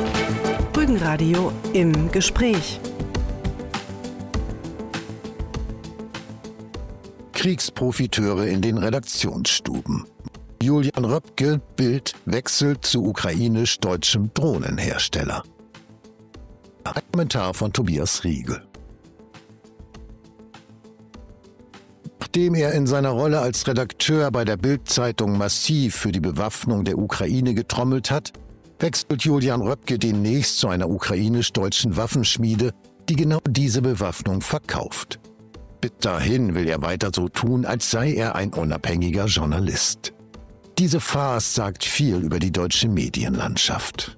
Rügenradio im Gespräch. Kriegsprofiteure in den Redaktionsstuben. Julian Röpke, Bild, wechselt zu ukrainisch-deutschem Drohnenhersteller. Ein Kommentar von Tobias Riegel. Nachdem er in seiner Rolle als Redakteur bei der Bild-Zeitung massiv für die Bewaffnung der Ukraine getrommelt hat, wechselt Julian Röpke demnächst zu einer ukrainisch-deutschen Waffenschmiede, die genau diese Bewaffnung verkauft. Bis dahin will er weiter so tun, als sei er ein unabhängiger Journalist. Diese Farce sagt viel über die deutsche Medienlandschaft.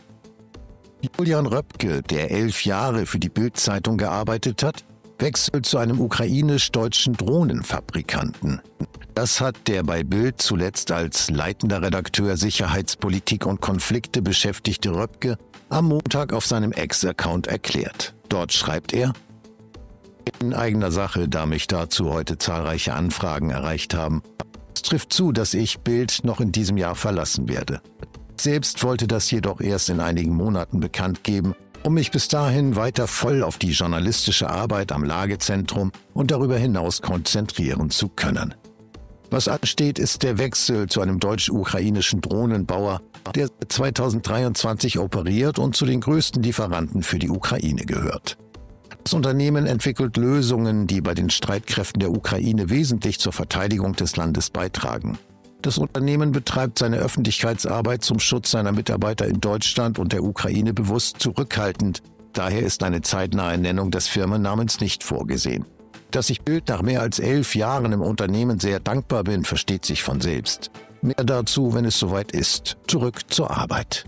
Julian Röpke, der 11 Jahre für die Bild-Zeitung gearbeitet hat, wechselt zu einem ukrainisch-deutschen Drohnenfabrikanten. Das hat der bei Bild zuletzt als leitender Redakteur Sicherheitspolitik und Konflikte beschäftigte Röpke am Montag auf seinem Ex-Account erklärt. Dort schreibt er: In eigener Sache, da mich dazu heute zahlreiche Anfragen erreicht haben. Es trifft zu, dass ich Bild noch in diesem Jahr verlassen werde. Ich selbst wollte das jedoch erst in einigen Monaten bekannt geben, um mich bis dahin weiter voll auf die journalistische Arbeit am Lagezentrum und darüber hinaus konzentrieren zu können. Was ansteht, ist der Wechsel zu einem deutsch-ukrainischen Drohnenbauer, der 2023 operiert und zu den größten Lieferanten für die Ukraine gehört. Das Unternehmen entwickelt Lösungen, die bei den Streitkräften der Ukraine wesentlich zur Verteidigung des Landes beitragen. Das Unternehmen betreibt seine Öffentlichkeitsarbeit zum Schutz seiner Mitarbeiter in Deutschland und der Ukraine bewusst zurückhaltend. Daher ist eine zeitnahe Nennung des Firmennamens nicht vorgesehen. Dass ich Bild nach mehr als 11 Jahren im Unternehmen sehr dankbar bin, versteht sich von selbst. Mehr dazu, wenn es soweit ist. Zurück zur Arbeit.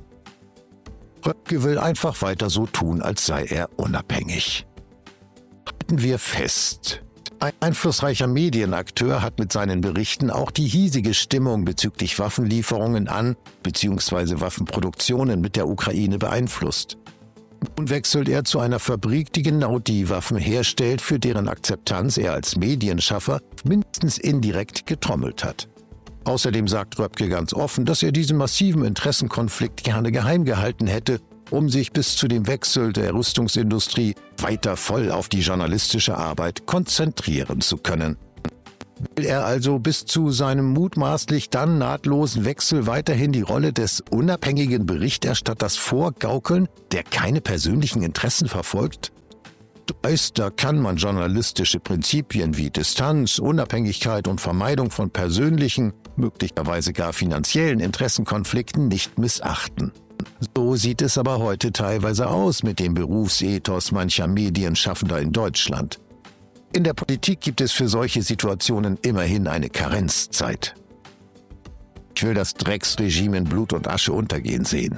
Röpke will einfach weiter so tun, als sei er unabhängig. Halten wir fest: Ein einflussreicher Medienakteur hat mit seinen Berichten auch die hiesige Stimmung bezüglich Waffenlieferungen an bzw. Waffenproduktionen mit der Ukraine beeinflusst. Nun wechselt er zu einer Fabrik, die genau die Waffen herstellt, für deren Akzeptanz er als Medienschaffer mindestens indirekt getrommelt hat. Außerdem sagt Röpke ganz offen, dass er diesen massiven Interessenkonflikt gerne geheim gehalten hätte, um sich bis zu dem Wechsel der Rüstungsindustrie weiter voll auf die journalistische Arbeit konzentrieren zu können. Will er also bis zu seinem mutmaßlich dann nahtlosen Wechsel weiterhin die Rolle des unabhängigen Berichterstatters vorgaukeln, der keine persönlichen Interessen verfolgt? Da kann man journalistische Prinzipien wie Distanz, Unabhängigkeit und Vermeidung von persönlichen, möglicherweise gar finanziellen Interessenkonflikten nicht missachten. So sieht es aber heute teilweise aus mit dem Berufsethos mancher Medienschaffender in Deutschland. In der Politik gibt es für solche Situationen immerhin eine Karenzzeit. Ich will das Drecksregime in Blut und Asche untergehen sehen.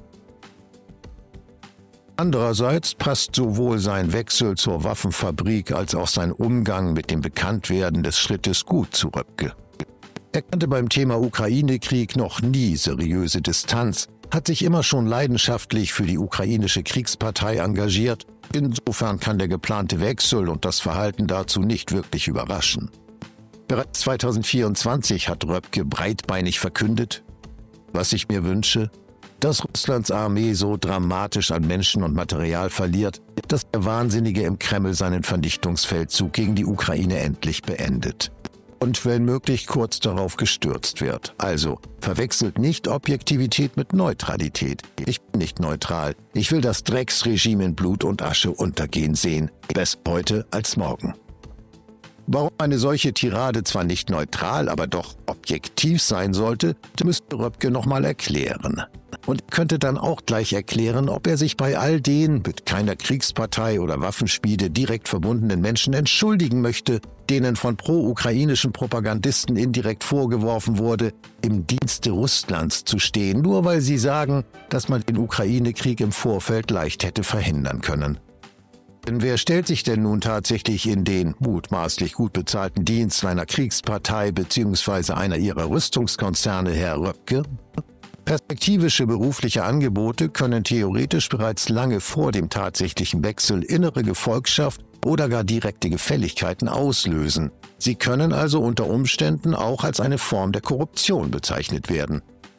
Andererseits passt sowohl sein Wechsel zur Waffenfabrik als auch sein Umgang mit dem Bekanntwerden des Schrittes gut zu Röpke. Er kannte beim Thema Ukraine-Krieg noch nie seriöse Distanz, hat sich immer schon leidenschaftlich für die ukrainische Kriegspartei engagiert. Insofern kann der geplante Wechsel und das Verhalten dazu nicht wirklich überraschen. Bereits 2024 hat Röpke breitbeinig verkündet: Was ich mir wünsche, dass Russlands Armee so dramatisch an Menschen und Material verliert, dass der Wahnsinnige im Kreml seinen Vernichtungsfeldzug gegen die Ukraine endlich beendet. Und wenn möglich kurz darauf gestürzt wird. Also, verwechselt nicht Objektivität mit Neutralität. Ich bin nicht neutral. Ich will das Drecksregime in Blut und Asche untergehen sehen. Besser heute als morgen. Warum eine solche Tirade zwar nicht neutral, aber doch objektiv sein sollte, müsste Röpke nochmal erklären. Und er könnte dann auch gleich erklären, ob er sich bei all den mit keiner Kriegspartei oder Waffenschmiede direkt verbundenen Menschen entschuldigen möchte, denen von pro-ukrainischen Propagandisten indirekt vorgeworfen wurde, im Dienste Russlands zu stehen, nur weil sie sagen, dass man den Ukraine-Krieg im Vorfeld leicht hätte verhindern können. Denn wer stellt sich denn nun tatsächlich in den mutmaßlich gut bezahlten Dienst einer Kriegspartei bzw. einer ihrer Rüstungskonzerne, Herr Röpke? Perspektivische berufliche Angebote können theoretisch bereits lange vor dem tatsächlichen Wechsel innere Gefolgschaft oder gar direkte Gefälligkeiten auslösen. Sie können also unter Umständen auch als eine Form der Korruption bezeichnet werden.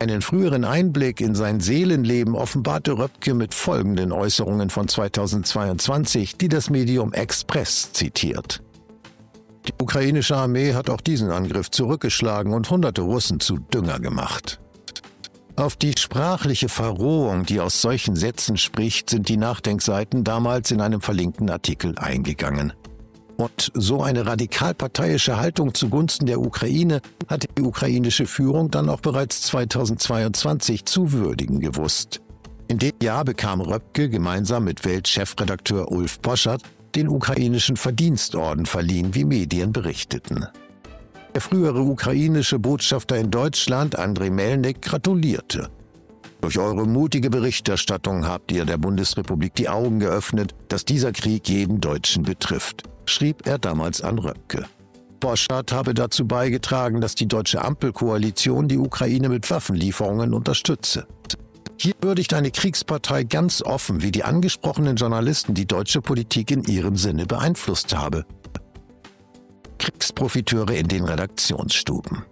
Einen früheren Einblick in sein Seelenleben offenbarte Röpke mit folgenden Äußerungen von 2022, die das Medium Express zitiert. Die ukrainische Armee hat auch diesen Angriff zurückgeschlagen und hunderte Russen zu Dünger gemacht. Auf die sprachliche Verrohung, die aus solchen Sätzen spricht, sind die Nachdenkseiten damals in einem verlinkten Artikel eingegangen. Und so eine radikalparteiische Haltung zugunsten der Ukraine hatte die ukrainische Führung dann auch bereits 2022 zu würdigen gewusst. In dem Jahr bekam Röpke gemeinsam mit Welt-Chefredakteur Ulf Poschardt den ukrainischen Verdienstorden verliehen, wie Medien berichteten. Der frühere ukrainische Botschafter in Deutschland, Andrei Melnik, gratulierte. Durch eure mutige Berichterstattung habt ihr der Bundesrepublik die Augen geöffnet, dass dieser Krieg jeden Deutschen betrifft, schrieb er damals an Röpke. Poschardt habe dazu beigetragen, dass die deutsche Ampelkoalition die Ukraine mit Waffenlieferungen unterstütze. Hier würdigt eine Kriegspartei ganz offen, wie die angesprochenen Journalisten die deutsche Politik in ihrem Sinne beeinflusst habe. Kriegsprofiteure in den Redaktionsstuben.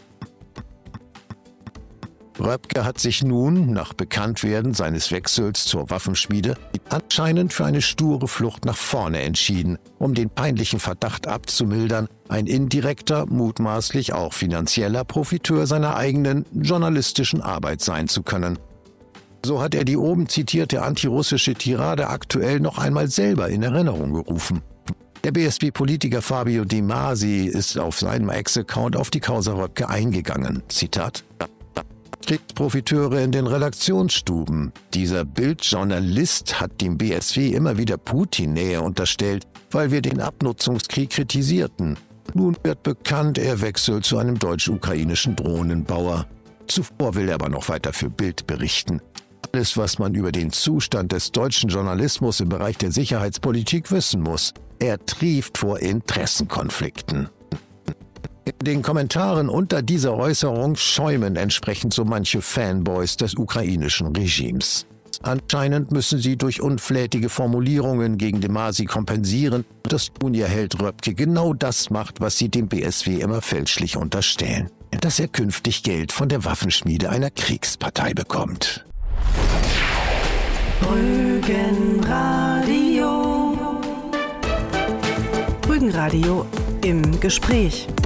Röpke hat sich nun, nach Bekanntwerden seines Wechsels zur Waffenschmiede, anscheinend für eine sture Flucht nach vorne entschieden, um den peinlichen Verdacht abzumildern, ein indirekter, mutmaßlich auch finanzieller Profiteur seiner eigenen journalistischen Arbeit sein zu können. So hat er die oben zitierte antirussische Tirade aktuell noch einmal selber in Erinnerung gerufen. Der BSW-Politiker Fabio De Masi ist auf seinem Ex-Account auf die Causa Röpke eingegangen. Zitat: Kriegsprofiteure in den Redaktionsstuben. Dieser Bildjournalist hat dem BSW immer wieder Putin-Nähe unterstellt, weil wir den Abnutzungskrieg kritisierten. Nun wird bekannt, er wechselt zu einem deutsch-ukrainischen Drohnenbauer. Zuvor will er aber noch weiter für Bild berichten. Alles, was man über den Zustand des deutschen Journalismus im Bereich der Sicherheitspolitik wissen muss. Er trieft vor Interessenkonflikten. In den Kommentaren unter dieser Äußerung schäumen entsprechend so manche Fanboys des ukrainischen Regimes. Anscheinend müssen sie durch unflätige Formulierungen gegen De Masi kompensieren, dass nun ihr Held Röpke genau das macht, was sie dem BSW immer fälschlich unterstellen: dass er künftig Geld von der Waffenschmiede einer Kriegspartei bekommt. Rügenradio im Gespräch.